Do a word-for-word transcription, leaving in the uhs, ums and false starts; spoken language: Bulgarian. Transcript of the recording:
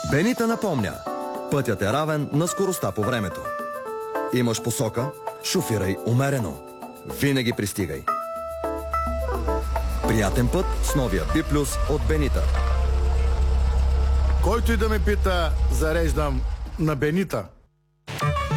Бенита напомня. Пътят е равен на скоростта по времето. Имаш посока, шофирай умерено. Винаги пристигай. Приятен път с новия Би Плюс от Бенита. Който и да ме пита, зареждам на Бенита.